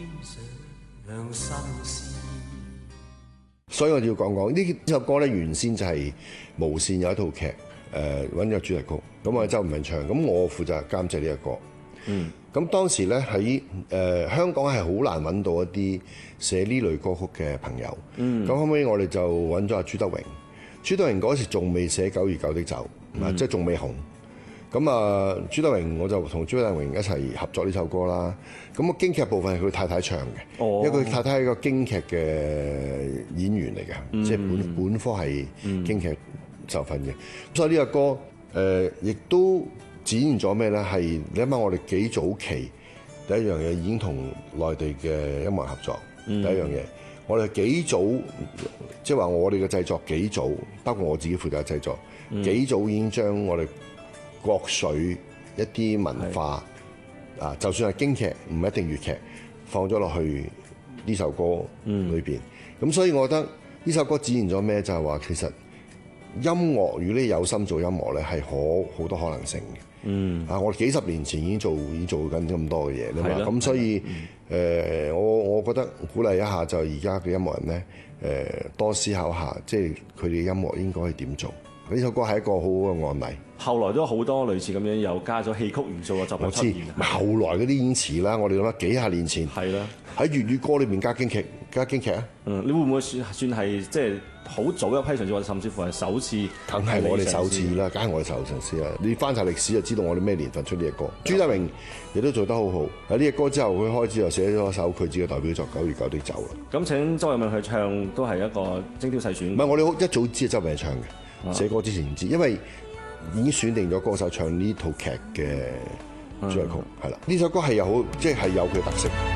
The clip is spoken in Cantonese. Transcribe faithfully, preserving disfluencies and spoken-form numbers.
所以我要講講呢首歌咧，原先就係無線有一套劇，誒揾咗主題曲，咁我係周文唱，咁我負責監製呢一個。嗯，咁當時咧喺誒香港係好難揾到一啲寫呢類歌曲嘅朋友。嗯，咁後尾我哋就揾咗阿朱德榮，朱德榮嗰時仲未寫《九月九的酒》，啊、嗯，即係仲未紅。咁啊，朱德榮我就同朱德榮一齊合作呢首歌啦。咁個京劇部分係佢太太唱嘅，哦、因為佢太太係一個京劇嘅演員嚟嘅，嗯、即係本本科係京劇受訓嘅。咁所以呢個歌誒，亦、呃、都展現咗咩咧？係你諗下，我哋幾早期第一樣嘢已經同內地嘅音樂合作。嗯、第一樣嘢，我哋幾早，即係話我哋嘅製作幾早，包括我自己負責製作，嗯、幾早已經將我哋國粹一啲文化啊，就算係京劇，唔一定粵劇，放咗落去呢首歌裏邊。咁、嗯、所以我覺得呢首歌展現咗咩？就係話其實音樂，如果你有心做音樂咧，係可好多可能性嘅。嗯，啊，我哋幾十年前已經做，已經做緊咁多嘅嘢，你嘛？咁所以誒、嗯呃，我我覺得鼓勵一下，就而家嘅音樂人咧，誒、呃，多思考下，即係佢哋嘅音樂應該係點做。呢首歌係一個好好嘅案例。 後來都好多類似咁樣又加咗戲曲元素嘅作品出現。 我知，後來嗰啲已經遲啦。我哋諗下幾廿年前， 係啦，喺粵語歌裏面加京劇，加京劇啊。嗯， 你會唔會算算係即係好早一批嘗試，或者甚至乎係首次？ 梗係我哋首次啦，梗係我哋首次啦。你翻查歷史就知道我哋咩年份出呢隻歌。朱德榮亦都做得好好。喺呢隻歌之後，佢開始又寫咗首佢自己嘅代表作《九月九的酒》啦。 咁請周慧敏去唱都係一個精挑細選。 唔係，我哋一早知周慧敏唱嘅，寫歌之前唔知，因為已經選定咗歌手唱呢套劇嘅主題曲，係啦、嗯。呢首歌係有好，即係有佢嘅特色。